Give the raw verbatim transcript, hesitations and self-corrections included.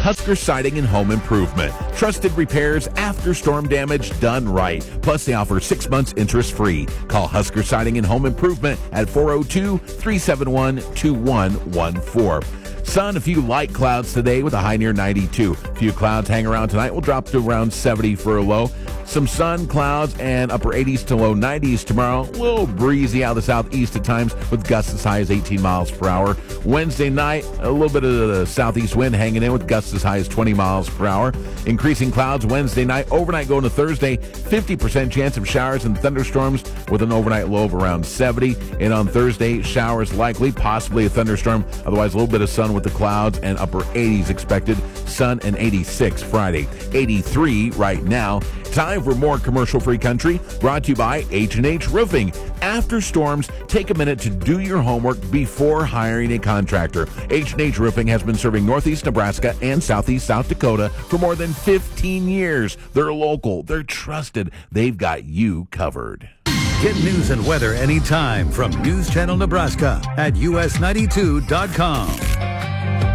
Husker Siding and Home Improvement. Trusted repairs after storm damage done right. Plus, they offer six months interest-free. Call Husker Siding and Home Improvement at four oh two, three seven one, two one one four. Sun, a few light clouds today with a high near ninety-two. A few clouds hang around tonight. We'll drop to around seventy for a low. Some sun, clouds, and upper eighties to low nineties tomorrow. A little breezy out of the southeast at times with gusts as high as eighteen miles per hour. Wednesday night, a little bit of the southeast wind hanging in with gusts as high as twenty miles per hour. Increasing clouds Wednesday night. Overnight going to Thursday, fifty percent chance of showers and thunderstorms with an overnight low of around seventy. And on Thursday, showers likely, possibly a thunderstorm. Otherwise, a little bit of sun with the clouds and upper eighties expected. Sun and eighty-six Friday. eighty-three right now. Time for more commercial-free country, brought to you by H and H Roofing. After storms, take a minute to do your homework before hiring a contractor. H and H Roofing has been serving Northeast Nebraska and Southeast South Dakota for more than fifteen years. They're local. They're trusted. They've got you covered. Get news and weather anytime from News Channel Nebraska at U S ninety-two dot com.